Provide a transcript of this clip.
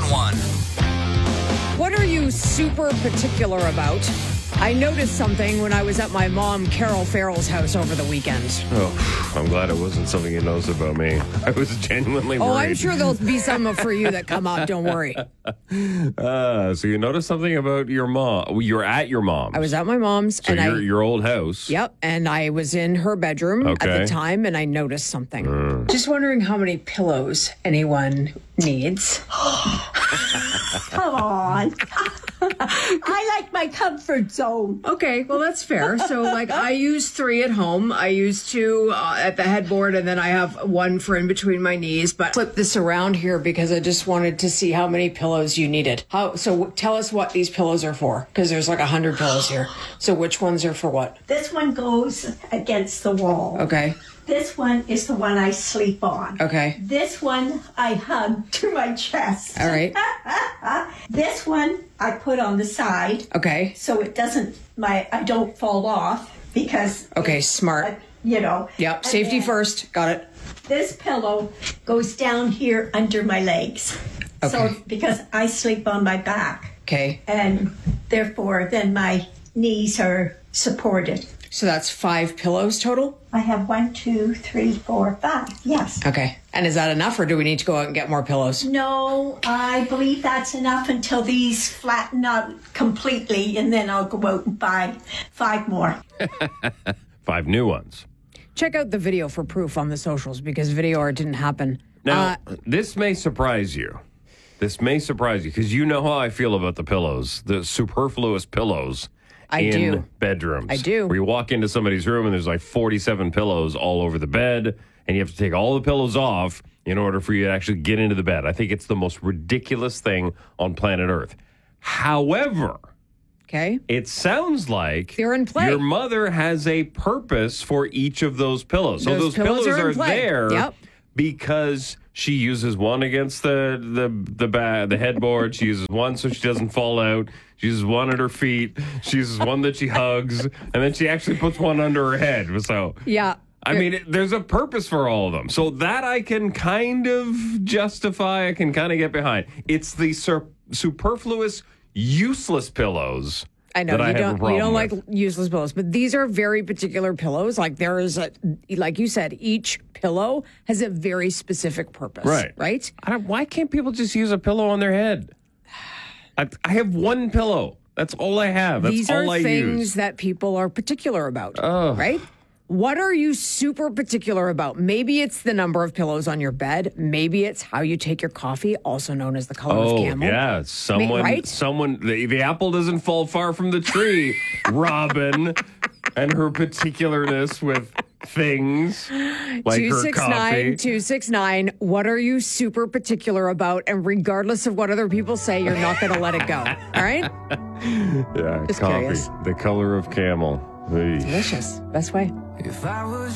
911. What are you super particular about? I noticed something when I was at my mom, Carol Farrell's house over the weekend. Oh, I'm glad it wasn't something you knows about me. I was genuinely worried. Oh, I'm sure there'll be some for you that come up. Don't worry. So you noticed something about your mom. You're at your mom's. I was at my mom's. So your old house. Yep. And I was in her bedroom at the time, and I noticed something. Just wondering how many pillows anyone needs. Come on. I like my comfort zone. Okay, well, that's fair. So, I use 3 at home. I use 2 at the headboard, and then I have 1 for in between my knees. But flip this around here because I just wanted to see how many pillows you needed. So tell us what these pillows are for, because there's 100 pillows here. So which ones are for what? This one goes against the wall. Okay. This one is the one I sleep on. Okay. This one I hug to my chest. All right. This one I put on the side. Okay. So it doesn't, I don't fall off because. Okay, smart. Yep, safety first. Got it. This pillow goes down here under my legs. Okay. So because I sleep on my back. Okay. And therefore then my knees are supported. So that's 5 pillows total? I have 1, 2, 3, 4, 5. Yes. Okay. And is that enough, or do we need to go out and get more pillows? No, I believe that's enough until these flatten out completely, and then I'll go out and buy 5 more. 5 new ones. Check out the video for proof on the socials, because video art didn't happen. Now, this may surprise you. This may surprise you, because you know how I feel about the pillows, the superfluous pillows. In bedrooms. I do. Where you walk into somebody's room and there's 47 pillows all over the bed, and you have to take all the pillows off in order for you to actually get into the bed. I think it's the most ridiculous thing on planet Earth. However, it sounds like they're in play. Your mother has a purpose for each of those pillows. So those pillows are there because she uses one against the headboard. She uses one so she doesn't fall out. She uses one at her feet. She uses one that she hugs. And then she actually puts one under her head. So, I mean, there's a purpose for all of them. So that I can kind of justify. I can kind of get behind. It's the superfluous, useless pillows. I know you don't like useless pillows, but these are very particular pillows. There is like you said, each pillow has a very specific purpose. Right? Why can't people just use a pillow on their head? I have 1 pillow. That's all I have. That's all I use. These are things that people are particular about, right? What are you super particular about? Maybe it's the number of pillows on your bed. Maybe it's how you take your coffee, also known as the color of camel. Oh, yeah. Someone, the apple doesn't fall far from the tree. Robin and her particularness with things like her coffee. 269. What are you super particular about? And regardless of what other people say, you're not going to let it go. All right? Yeah, Just coffee. Curious. The color of camel. Delicious. Best way. If I was